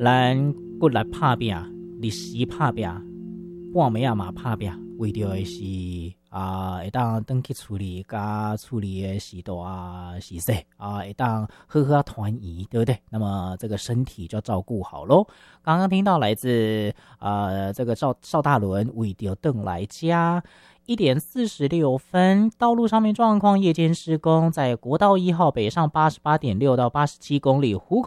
咱骨力拍拼，历史拍拼，半暝嘛拍拼，为着的是会当回去处理的时大时细会当好好团圆，对不对？那么这个身体就要照顾好咯。刚刚听到来自这个邵大伦为着邓来家。1点46分，道路上面状况，夜间施工，在国道1号北上88.6到87公里，湖